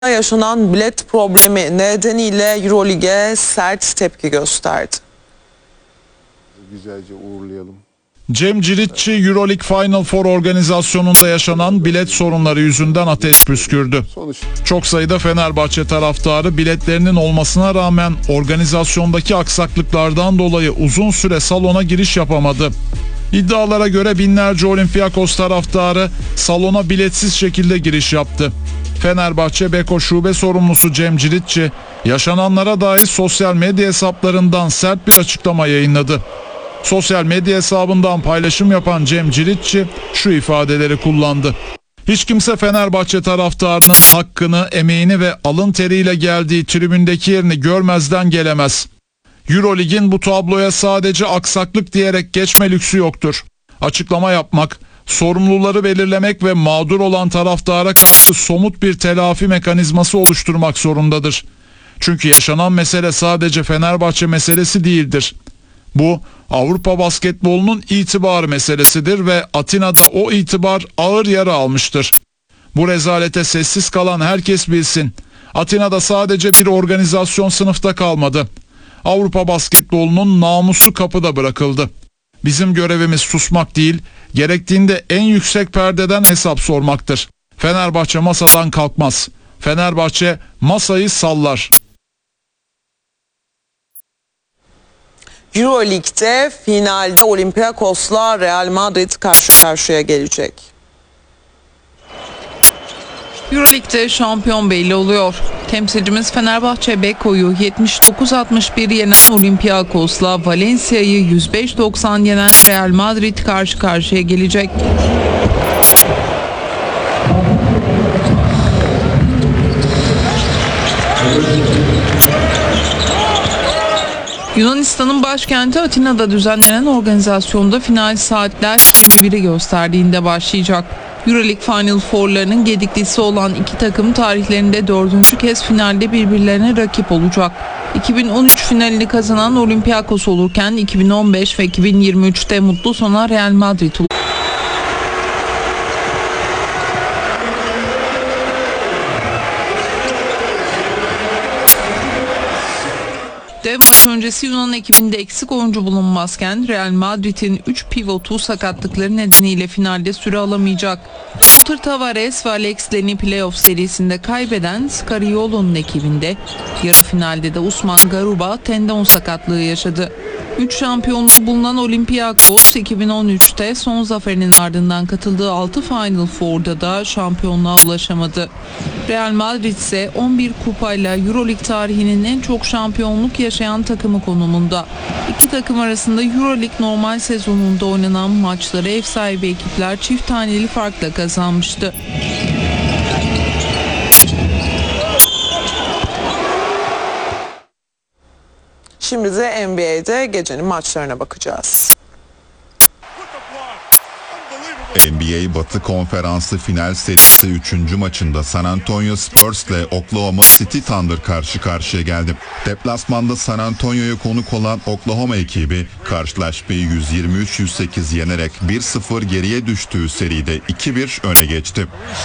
yaşanan bilet problemi nedeniyle Eurolig'e sert tepki gösterdi. Güzelce uğurlayalım. Cem Ciritçi Euroleague Final Four organizasyonunda yaşanan bilet sorunları yüzünden ateş püskürdü. Çok sayıda Fenerbahçe taraftarı biletlerinin olmasına rağmen organizasyondaki aksaklıklardan dolayı uzun süre salona giriş yapamadı. İddialara göre binlerce Olympiakos taraftarı salona biletsiz şekilde giriş yaptı. Fenerbahçe Beko Şube sorumlusu Cem Ciritçi yaşananlara dair sosyal medya hesaplarından sert bir açıklama yayınladı. Sosyal medya hesabından paylaşım yapan Cem Ciritçi şu ifadeleri kullandı. Hiç kimse Fenerbahçe taraftarının hakkını, emeğini ve alın teriyle geldiği tribündeki yerini görmezden gelemez. Eurolig'in bu tabloya sadece aksaklık diyerek geçme lüksü yoktur. Açıklama yapmak, sorumluları belirlemek ve mağdur olan taraftara karşı somut bir telafi mekanizması oluşturmak zorundadır. Çünkü yaşanan mesele sadece Fenerbahçe meselesi değildir. Bu Avrupa basketbolunun itibarı meselesidir ve Atina'da o itibar ağır yara almıştır. Bu rezalete sessiz kalan herkes bilsin. Atina'da sadece bir organizasyon sınıfta kalmadı. Avrupa basketbolunun namusu kapıda bırakıldı. Bizim görevimiz susmak değil, gerektiğinde en yüksek perdeden hesap sormaktır. Fenerbahçe masadan kalkmaz. Fenerbahçe masayı sallar. Euroleague'de finalde Olympiakos'la Real Madrid karşı karşıya gelecek. Euroleague'de şampiyon belli oluyor. Temsilcimiz Fenerbahçe Beko'yu 79-61 yenen Olympiakos'la Valencia'yı 105-90 yenen Real Madrid karşı karşıya gelecek. Yunanistan'ın başkenti Atina'da düzenlenen organizasyonda final saatler 21'i gösterdiğinde başlayacak. Euroleague Final Four'larının gediklisi olan iki takım tarihlerinde 4. kez finalde birbirlerine rakip olacak. 2013 finalini kazanan Olympiakos olurken 2015 ve 2023'te mutlu sona Real Madrid olacak. Dev maç öncesi Yunan ekibinde eksik oyuncu bulunmazken Real Madrid'in 3 pivotu sakatlıkları nedeniyle finalde süre alamayacak. Walter Tavares ve Alex Lenny playoff serisinde kaybeden Scariolo'nun ekibinde yarı finalde de Usman Garuba tendon sakatlığı yaşadı. 3 şampiyonluğu bulunan Olympiakos 2013'te son zaferinin ardından katıldığı 6 Final Four'da da şampiyonluğa ulaşamadı. Real Madrid ise 11 kupayla Euroleague tarihinin en çok şampiyonluk yaşayan takımı konumunda. İki takım arasında Euroleague normal sezonunda oynanan maçları ev sahibi ekipler çift taneli farkla kazanmıştı. Şimdi de NBA'de gecenin maçlarına bakacağız. NBA Batı Konferansı final serisi 3. maçında San Antonio Spurs ile Oklahoma City Thunder karşı karşıya geldi. Deplasmanda San Antonio'ya konuk olan Oklahoma ekibi karşılaşmayı 123-108 yenerek 1-0 geriye düştüğü seride 2-1 öne geçti.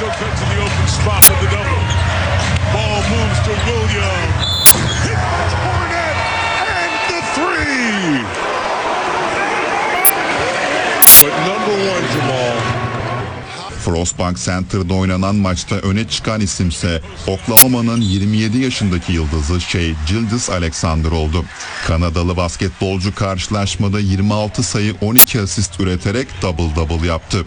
Frostbank Center'da oynanan maçta öne çıkan isimse Oklahoma'nın 27 yaşındaki yıldızı Shai Gilgeous-Alexander oldu. Kanadalı basketbolcu karşılaşmada 26 sayı 12 asist üreterek double-double yaptı.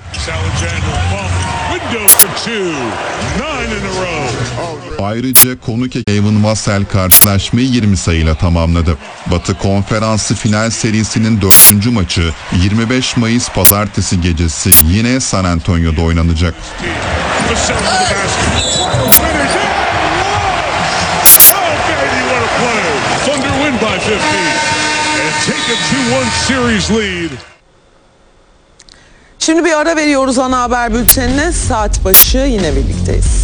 Ayrıca konuk Kevin Vassell karşılaşmayı 20 sayıyla tamamladı. Batı Konferansı final serisinin 4. maçı 25 Mayıs Pazartesi gecesi yine San Antonio'da oynanacak. Şimdi bir ara veriyoruz ana haber bültenine. Saat başı yine birlikteyiz.